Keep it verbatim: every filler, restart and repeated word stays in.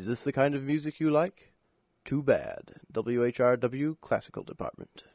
Is this the kind of music you like? Too bad. W H R W Classical Department.